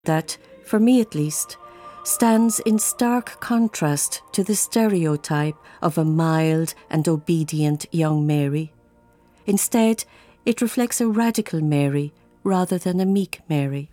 that, for me at least, stands in stark contrast to the stereotype of a mild and obedient young Mary. Instead, it reflects a radical Mary rather than a meek Mary.